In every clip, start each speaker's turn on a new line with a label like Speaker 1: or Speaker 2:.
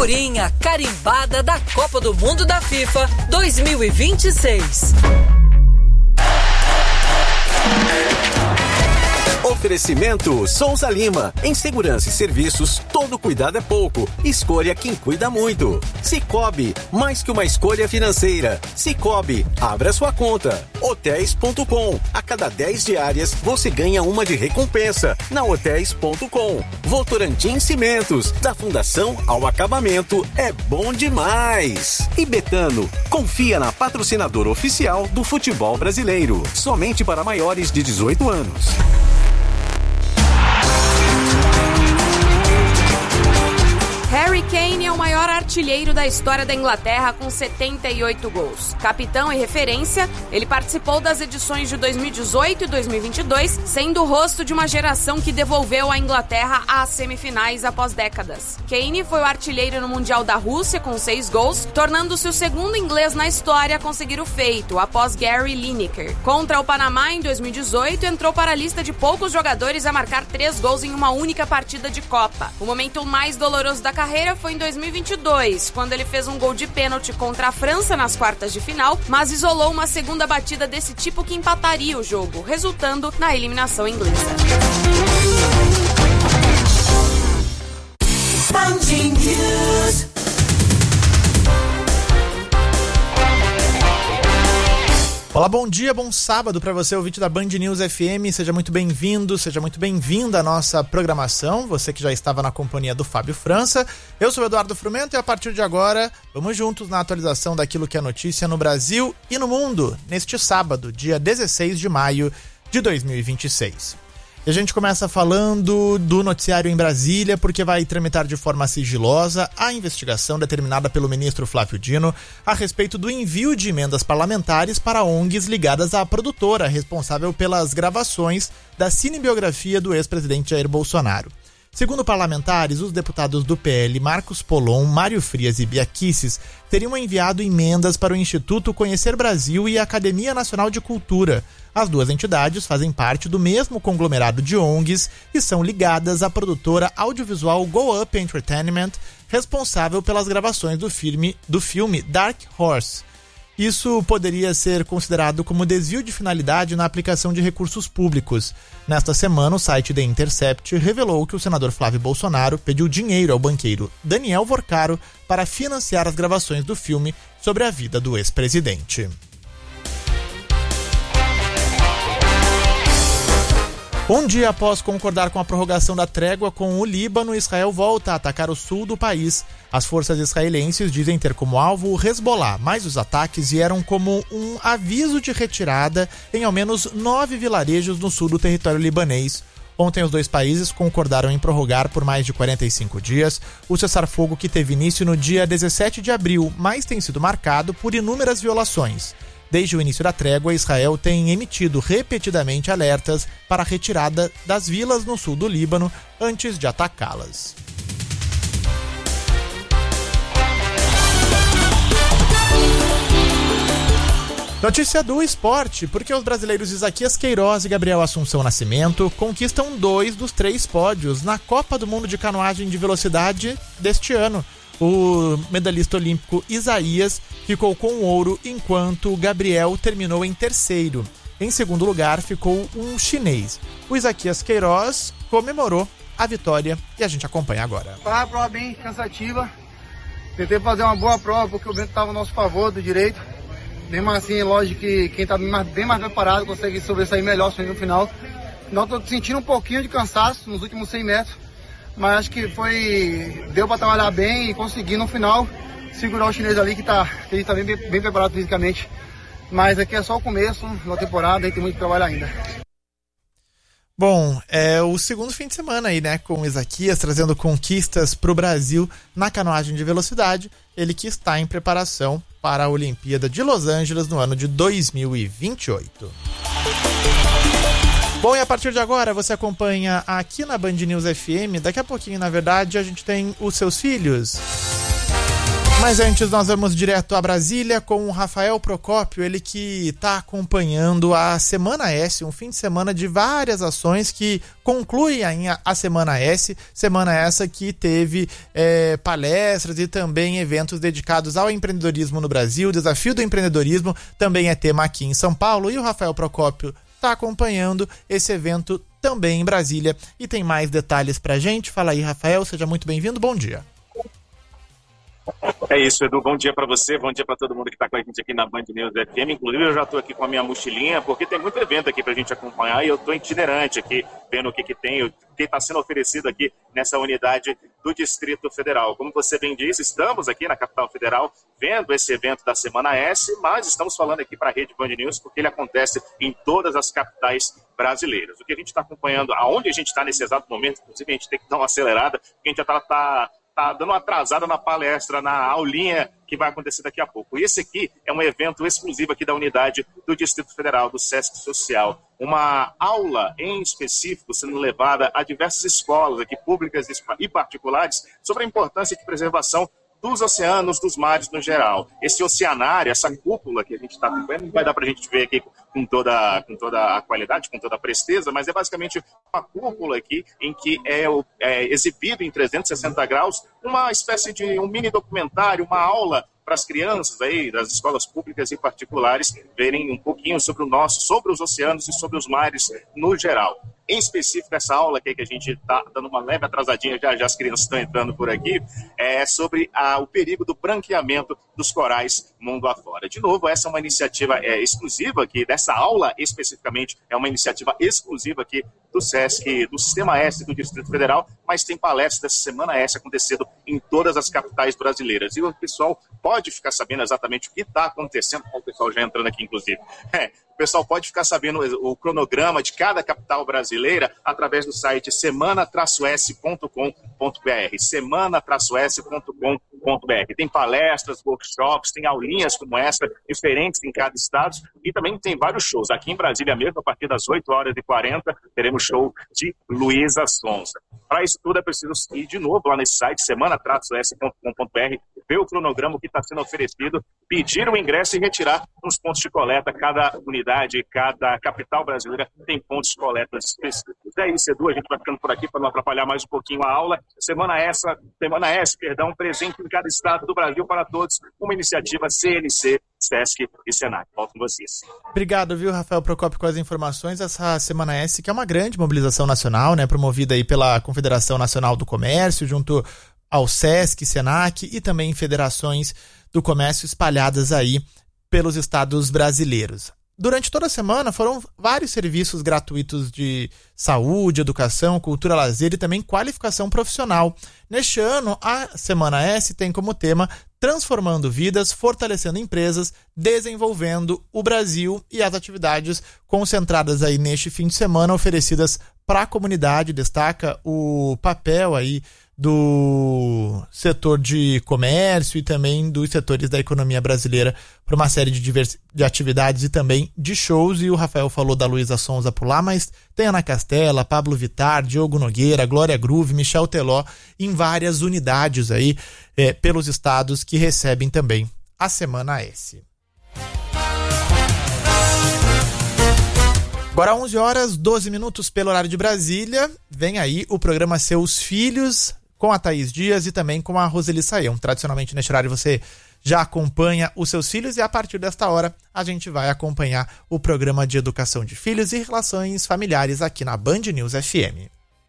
Speaker 1: figurinha carimbada da Copa do Mundo da FIFA 2026.
Speaker 2: Oferecimento Souza Lima. Em segurança e serviços, todo cuidado é pouco. Escolha quem cuida muito. Cicobi, mais que uma escolha financeira. Cicobi, abra sua conta. Hotéis.com. A cada 10 diárias, você ganha uma de recompensa. Na Hotéis.com. Votorantim Cimentos. Da fundação ao acabamento, é bom demais. E Betano, confia na patrocinadora oficial do futebol brasileiro. Somente para maiores de 18 anos.
Speaker 3: Harry Kane é o maior artilheiro da história da Inglaterra com 78 gols. Capitão e referência, ele participou das edições de 2018 e 2022, sendo o rosto de uma geração que devolveu a Inglaterra às semifinais após décadas. Kane foi o artilheiro no Mundial da Rússia com 6 gols, tornando-se o segundo inglês na história a conseguir o feito, após Gary Lineker. Contra o Panamá em 2018, entrou para a lista de poucos jogadores a marcar 3 gols em uma única partida de Copa. O momento mais doloroso da carreira foi em 2022, quando ele fez um gol de pênalti contra a França nas quartas de final, mas isolou uma segunda batida desse tipo que empataria o jogo, resultando na eliminação inglesa.
Speaker 4: Olá, bom dia, bom sábado para você, ouvinte da Band News FM. Seja muito bem-vindo, seja muito bem-vinda à nossa programação. Você que já estava na companhia do Fábio França. Eu sou o Eduardo Frumento e a partir de agora vamos juntos na atualização daquilo que é notícia no Brasil e no mundo, neste sábado, dia 16 de maio de 2026. E a gente começa falando do noticiário em Brasília, porque vai tramitar de forma sigilosa a investigação determinada pelo ministro Flávio Dino a respeito do envio de emendas parlamentares para ONGs ligadas à produtora responsável pelas gravações da cinebiografia do ex-presidente Jair Bolsonaro. Segundo parlamentares, os deputados do PL Marcos Polon, Mário Frias e Bia Kicis teriam enviado emendas para o Instituto Conhecer Brasil e a Academia Nacional de Cultura. As duas entidades fazem parte do mesmo conglomerado de ONGs e são ligadas à produtora audiovisual Go Up Entertainment, responsável pelas gravações do filme Dark Horse. Isso poderia ser considerado como desvio de finalidade na aplicação de recursos públicos. Nesta semana, o site The Intercept revelou que o senador Flávio Bolsonaro pediu dinheiro ao banqueiro Daniel Vorcaro para financiar as gravações do filme sobre a vida do ex-presidente. Um dia após concordar com a prorrogação da trégua com o Líbano, Israel volta a atacar o sul do país. As forças israelenses dizem ter como alvo o Hezbollah, mas os ataques vieram como um aviso de retirada em ao menos 9 vilarejos no sul do território libanês. Ontem os dois países concordaram em prorrogar por mais de 45 dias o cessar-fogo que teve início no dia 17 de abril, mas tem sido marcado por inúmeras violações. Desde o início da trégua, Israel tem emitido repetidamente alertas para a retirada das vilas no sul do Líbano antes de atacá-las. Notícia do esporte, porque os brasileiros Isaquias Queiroz e Gabriel Assunção Nascimento conquistam 2 dos 3 pódios na Copa do Mundo de Canoagem de Velocidade deste ano. O medalhista olímpico Isaías ficou com ouro, enquanto Gabriel terminou em terceiro. Em segundo lugar ficou um chinês. O Isaquias Queiroz comemorou a vitória e a gente acompanha agora.
Speaker 5: Foi uma prova bem cansativa. Tentei fazer uma boa prova porque o vento estava a nosso favor do direito. Mesmo assim, lógico que quem está bem mais preparado consegue sobressair melhor no final. Não estou sentindo um pouquinho de cansaço nos últimos 100 metros. Mas acho que deu para trabalhar bem e conseguir no final segurar o chinês ali que a gente está bem preparado fisicamente. Mas aqui é só o começo da temporada e tem muito trabalho ainda.
Speaker 4: Bom, é o segundo fim de semana aí, né, com o Isaquias trazendo conquistas para o Brasil na canoagem de velocidade. Ele que está em preparação para a Olimpíada de Los Angeles no ano de 2028. Bom, e a partir de agora você acompanha aqui na Band News FM. Daqui a pouquinho, na verdade, a gente tem os seus filhos. Mas antes nós vamos direto a Brasília com o Rafael Procópio, ele que está acompanhando a Semana S, um fim de semana de várias ações que conclui a Semana S, semana essa que teve palestras e também eventos dedicados ao empreendedorismo no Brasil. O desafio do empreendedorismo também é tema aqui em São Paulo e o Rafael Procópio está acompanhando esse evento também em Brasília e tem mais detalhes pra gente. Fala aí, Rafael, seja muito bem-vindo, bom dia.
Speaker 6: É isso, Edu, bom dia para você, bom dia para todo mundo que está com a gente aqui na Band News FM. Inclusive eu já estou aqui com a minha mochilinha, porque tem muito evento aqui para a gente acompanhar e eu estou itinerante aqui, vendo o que tem, o que está sendo oferecido aqui nessa unidade do Distrito Federal. Como você bem disse, estamos aqui na capital federal vendo esse evento da Semana S, mas estamos falando aqui para a Rede Band News porque ele acontece em todas as capitais brasileiras. O que a gente está acompanhando, aonde a gente está nesse exato momento, inclusive a gente tem que dar uma acelerada, porque a gente já está dando uma atrasada na palestra, na aulinha que vai acontecer daqui a pouco. E esse aqui é um evento exclusivo aqui da unidade do Distrito Federal, do Sesc Social. Uma aula em específico sendo levada a diversas escolas aqui, públicas e particulares, sobre a importância de preservação dos oceanos, dos mares no geral. Esse oceanário, essa cúpula que a gente está acompanhando, não vai dar para a gente ver aqui com toda a qualidade, com toda a presteza, mas é basicamente uma cúpula aqui em que é exibido em 360 graus uma espécie de um mini documentário, uma aula para as crianças aí das escolas públicas e particulares verem um pouquinho sobre os oceanos e sobre os mares no geral. Em específico, essa aula aqui que a gente está dando uma leve atrasadinha, já as crianças estão entrando por aqui, é sobre o perigo do branqueamento dos corais mundo afora. De novo, essa é uma iniciativa exclusiva aqui, dessa aula especificamente, é uma iniciativa exclusiva aqui do Sesc, do Sistema S do Distrito Federal, mas tem palestras dessa Semana S acontecendo em todas as capitais brasileiras. E o pessoal pode ficar sabendo exatamente o que está acontecendo, o pessoal já entrando aqui, inclusive. O pessoal pode ficar sabendo o cronograma de cada capital brasileira através do site semana-s.com.br, semana-s.com.br. Tem palestras, workshops, tem aulinhas como essa, diferentes em cada estado, e também tem vários shows. Aqui em Brasília mesmo, a partir das 8h40, teremos show de Luísa Sonza. Para isso tudo é preciso ir de novo lá nesse site, semana-s.com.br, ver o cronograma que está sendo oferecido, pedir o ingresso e retirar uns pontos de coleta. Cada unidade, cada capital brasileira tem pontos de coleta específicos. É isso, Edu, a gente vai ficando por aqui para não atrapalhar mais um pouquinho a aula. Semana S, presente em cada estado do Brasil para todos, uma iniciativa CNC, Sesc e Senac. Volto com vocês.
Speaker 4: Obrigado, viu, Rafael Procópio, com as informações. Essa Semana S, que é uma grande mobilização nacional, né, promovida aí pela Confederação Nacional do Comércio, junto ao Sesc, Senac e também federações do comércio espalhadas aí pelos estados brasileiros. Durante toda a semana foram vários serviços gratuitos de saúde, educação, cultura, lazer e também qualificação profissional. Neste ano, a Semana S tem como tema Transformando Vidas, Fortalecendo Empresas, Desenvolvendo o Brasil, e as atividades concentradas aí neste fim de semana oferecidas para a comunidade. Destaca o papel aí do setor de comércio e também dos setores da economia brasileira para uma série de atividades e também de shows. E o Rafael falou da Luísa Sonza por lá, mas tem Ana Castela, Pablo Vittar, Diogo Nogueira, Glória Groove, Michel Teló, em várias unidades aí pelos estados que recebem também a Semana S. Agora 11h12 pelo horário de Brasília, vem aí o programa Seus Filhos, com a Thaís Dias e também com a Roseli Saião. Tradicionalmente, neste horário, você já acompanha os seus filhos e a partir desta hora a gente vai acompanhar o programa de educação de filhos e relações familiares aqui na Band News FM.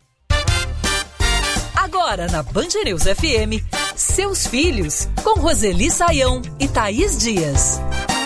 Speaker 1: Agora na Band News FM, Seus Filhos, com Roseli Saião e Thaís Dias.